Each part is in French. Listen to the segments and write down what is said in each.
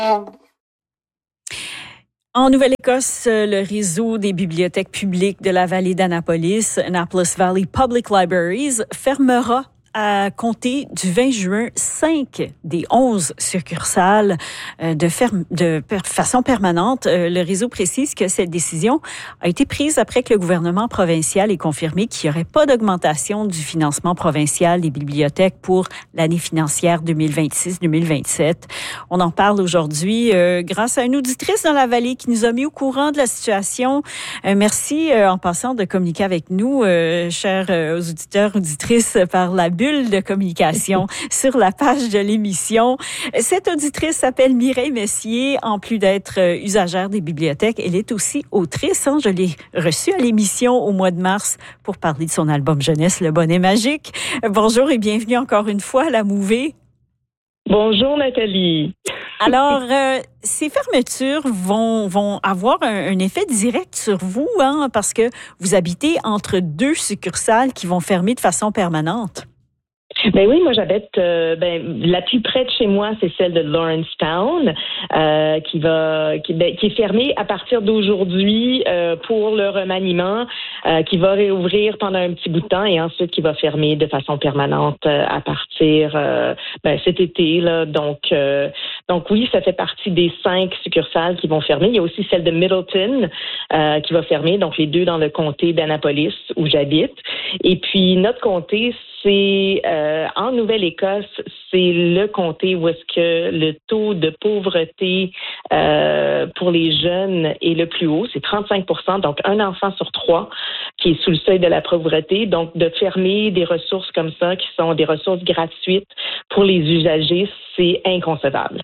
En Nouvelle-Écosse, le réseau des bibliothèques publiques de la vallée d'Annapolis, Annapolis Valley Public Libraries, fermera à compter du 20 juin 5 des 11 succursales de façon permanente. Le réseau précise que cette décision a été prise après que le gouvernement provincial ait confirmé qu'il n'y aurait pas d'augmentation du financement provincial des bibliothèques pour l'année financière 2026-2027. On en parle aujourd'hui grâce à une auditrice dans la vallée qui nous a mis au courant de la situation. Merci en passant de communiquer avec nous, chers auditeurs, auditrices, par la bulle de communication sur la page de l'émission. Cette auditrice s'appelle Mireille Messier. En plus d'être usagère des bibliothèques, elle est aussi autrice. Je l'ai reçue à l'émission au mois de mars pour parler de son album jeunesse, Le Bonnet Magique. Bonjour et bienvenue encore une fois à la Mouvée. Bonjour Nathalie. Alors, ces fermetures vont avoir un effet direct sur vous, parce que vous habitez entre deux succursales qui vont fermer de façon permanente. Ben oui, moi j'habite la plus près de chez moi, c'est celle de Lawrencetown, qui est fermée à partir d'aujourd'hui pour le remaniement, qui va réouvrir pendant un petit bout de temps et ensuite qui va fermer de façon permanente à partir cet été là. Donc oui, ça fait partie des 5 succursales qui vont fermer. Il y a aussi celle de Middleton qui va fermer, donc les 2 dans le comté d'Annapolis où j'habite. Et puis notre comté, c'est en Nouvelle-Écosse, c'est le comté où est-ce que le taux de pauvreté pour les jeunes est le plus haut, c'est 35%, donc un enfant sur 3 qui est sous le seuil de la pauvreté. Donc de fermer des ressources comme ça, qui sont des ressources gratuites pour les usagers, c'est inconcevable.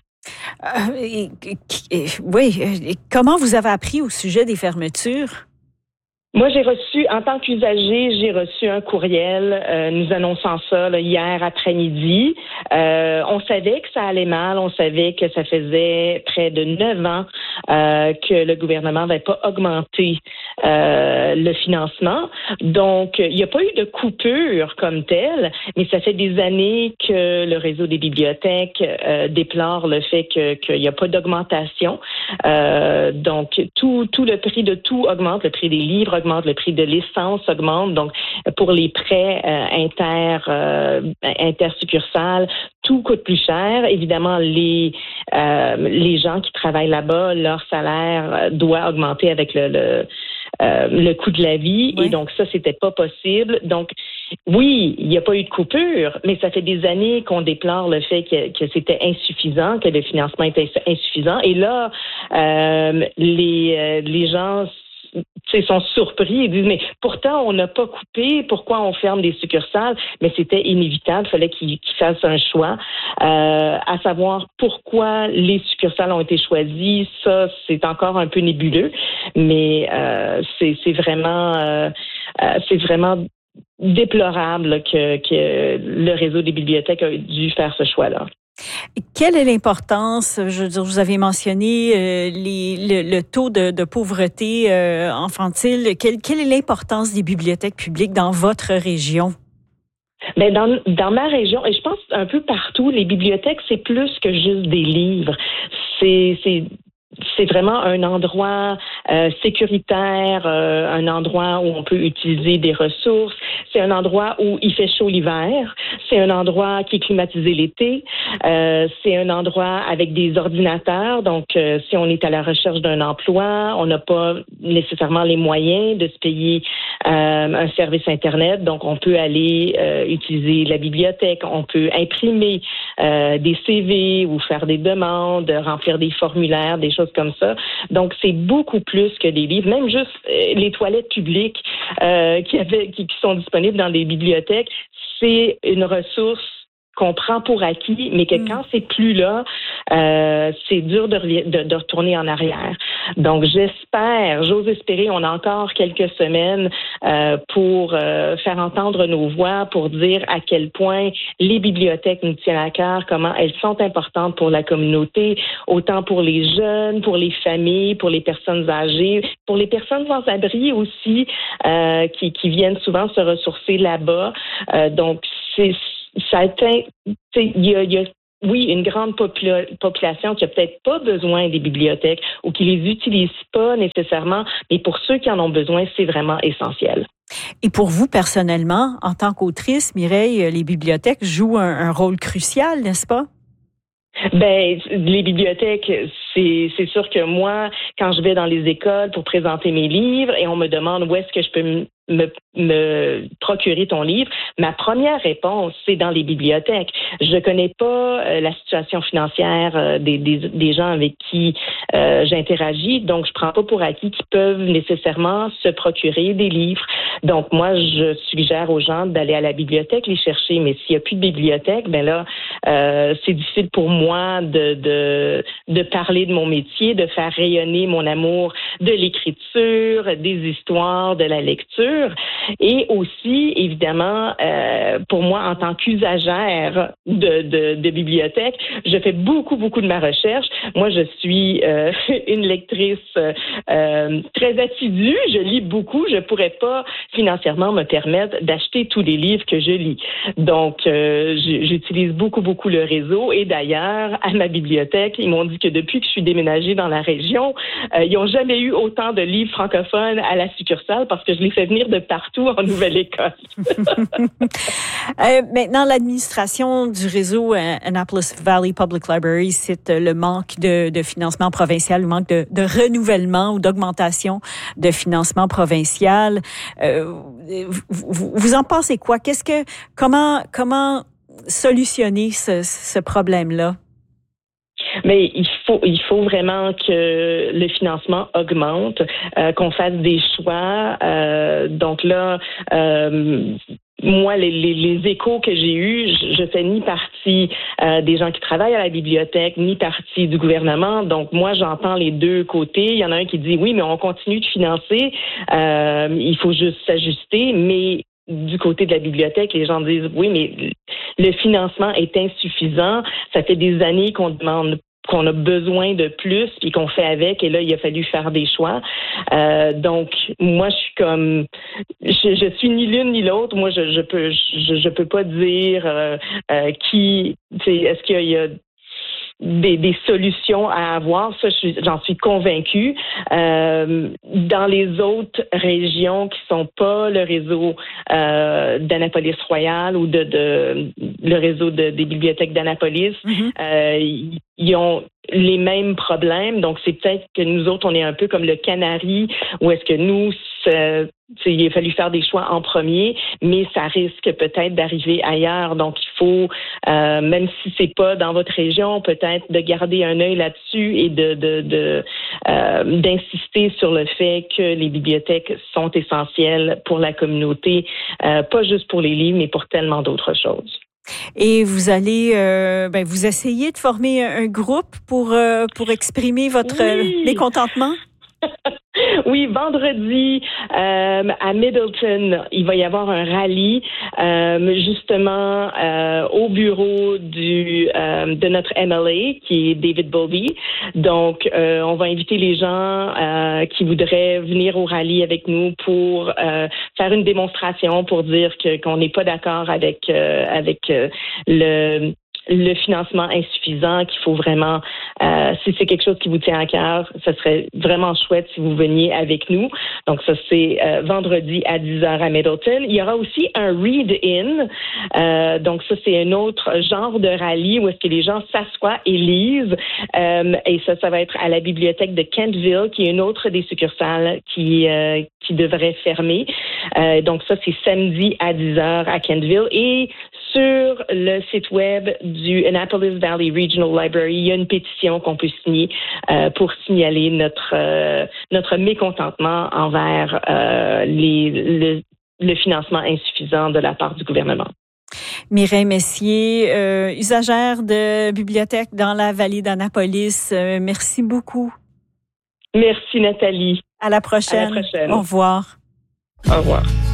Comment vous avez appris au sujet des fermetures? Moi, en tant qu'usager, j'ai reçu un courriel nous annonçant ça là, hier après-midi. On savait que ça allait mal, on savait que ça faisait près de 9 ans que le gouvernement n'avait pas augmenté le financement. Donc, il n'y a pas eu de coupure comme telle, mais ça fait des années que le réseau des bibliothèques déplore le fait qu'il n'y a pas d'augmentation. Donc, tout le prix de tout augmente, le prix des livres augmente, le prix de l'essence augmente. Donc, pour les prêts intersuccursales, tout coûte plus cher. Évidemment, les gens qui travaillent là-bas, leur salaire doit augmenter avec le coût de la vie. Oui. Et donc, ça, c'était pas possible. Donc, oui, il n'y a pas eu de coupure, mais ça fait des années qu'on déplore le fait que c'était insuffisant, que le financement était insuffisant. Et là, les gens sont surpris et disent, mais pourtant, on n'a pas coupé, pourquoi on ferme des succursales? Mais c'était inévitable, il fallait qu'ils fassent un choix. À savoir pourquoi les succursales ont été choisies, ça, c'est encore un peu nébuleux, mais c'est vraiment déplorable que le réseau des bibliothèques a dû faire ce choix-là. Quelle est l'importance, je veux dire, vous avez mentionné le taux de pauvreté infantile. Quelle est l'importance des bibliothèques publiques dans votre région? Ben dans ma région, et je pense un peu partout, les bibliothèques, c'est plus que juste des livres. C'est vraiment un endroit sécuritaire, un endroit où on peut utiliser des ressources. C'est un endroit où il fait chaud l'hiver. C'est un endroit qui est climatisé l'été. C'est un endroit avec des ordinateurs. Donc, si on est à la recherche d'un emploi, on n'a pas nécessairement les moyens de se payer un service Internet. Donc, on peut aller utiliser la bibliothèque. On peut imprimer des CV ou faire des demandes, remplir des formulaires, des choses comme ça. Donc, c'est beaucoup plus que des livres. Même juste les toilettes publiques qui sont disponibles dans les bibliothèques, c'est une ressource qu'on prend pour acquis, mais que quand c'est plus là, c'est dur de retourner en arrière. Donc, j'ose espérer, on a encore quelques semaines pour faire entendre nos voix, pour dire à quel point les bibliothèques nous tiennent à cœur, comment elles sont importantes pour la communauté, autant pour les jeunes, pour les familles, pour les personnes âgées, pour les personnes sans abri aussi, qui viennent souvent se ressourcer là-bas. Donc, il y a oui, une grande population qui a peut-être pas besoin des bibliothèques ou qui les utilise pas nécessairement, mais pour ceux qui en ont besoin, c'est vraiment essentiel. Et pour vous, personnellement, en tant qu'autrice, Mireille, les bibliothèques jouent un rôle crucial, n'est-ce pas? Ben, les bibliothèques, c'est sûr que moi, quand je vais dans les écoles pour présenter mes livres et on me demande où est-ce que je peux me procurer ton livre, ma première réponse, c'est dans les bibliothèques. Je ne connais pas la situation financière des gens avec qui j'interagis, donc je prends pas pour acquis qu'ils peuvent nécessairement se procurer des livres. Donc moi, je suggère aux gens d'aller à la bibliothèque les chercher, mais s'il n'y a plus de bibliothèque, ben là, c'est difficile pour moi de parler de mon métier, de faire rayonner mon amour de l'écriture, des histoires, de la lecture. Et aussi, évidemment, pour moi, en tant qu'usagère de bibliothèque, je fais beaucoup de ma recherche. Moi, je suis une lectrice très assidue. Je lis beaucoup. Je pourrais pas financièrement me permettre d'acheter tous les livres que je lis. Donc, j'utilise beaucoup le réseau. Et d'ailleurs, à ma bibliothèque, ils m'ont dit que depuis que je suis déménagée dans la région, ils n'ont jamais eu autant de livres francophones à la succursale parce que je les fais venir de partout en Nouvelle-Écosse. Maintenant, l'administration du réseau Annapolis Valley Public Library cite le manque de financement provincial, le manque de renouvellement ou d'augmentation de financement provincial. Vous en pensez quoi? Comment solutionner ce problème-là? Mais il faut vraiment que le financement augmente, qu'on fasse des choix. Donc là, moi, les échos que j'ai eus, je fais ni partie des gens qui travaillent à la bibliothèque, ni partie du gouvernement. Donc moi, j'entends les deux côtés. Il y en a un qui dit oui, mais on continue de financer. Il faut juste s'ajuster, mais du côté de la bibliothèque, les gens disent oui, mais le financement est insuffisant. Ça fait des années qu'on demande qu'on a besoin de plus puis qu'on fait avec, et là il a fallu faire des choix. Donc moi je suis comme je suis ni l'une ni l'autre. Moi je peux pas dire est-ce qu'il y a des solutions à avoir. Ça, j'en suis convaincue. Dans les autres régions qui sont pas le réseau d'Annapolis-Royal ou le réseau des bibliothèques d'Annapolis, ils ont les mêmes problèmes. Donc, c'est peut-être que nous autres, on est un peu comme le canari, où est-ce que nous, il a fallu faire des choix en premier, mais ça risque peut-être d'arriver ailleurs. Donc, il faut, même si c'est pas dans votre région, peut-être de garder un œil là-dessus et d'insister sur le fait que les bibliothèques sont essentielles pour la communauté, pas juste pour les livres, mais pour tellement d'autres choses. Et vous allez, vous essayez de former un groupe pour exprimer votre mécontentement? Oui, vendredi à Middleton, il va y avoir un rallye justement au bureau de notre MLA qui est David Bowlby. Donc, on va inviter les gens qui voudraient venir au rallye avec nous pour faire une démonstration pour dire qu'on n'est pas d'accord avec le financement insuffisant, qu'il faut vraiment, si c'est quelque chose qui vous tient à cœur, ce serait vraiment chouette si vous veniez avec nous. Donc ça, c'est vendredi à 10h à Middleton. Il y aura aussi un read-in. Donc ça, c'est un autre genre de rallye où est-ce que les gens s'assoient et lisent. Et ça va être à la bibliothèque de Kentville, qui est une autre des succursales qui devrait fermer. Donc ça, c'est samedi à 10h à Kentville. Et sur le site web du Annapolis Valley Regional Library, il y a une pétition qu'on peut signer pour signaler notre mécontentement envers le financement insuffisant de la part du gouvernement. Mireille Messier, usagère de bibliothèque dans la vallée d'Annapolis, merci beaucoup. Merci Nathalie. À la prochaine. À la prochaine. Au revoir. Au revoir.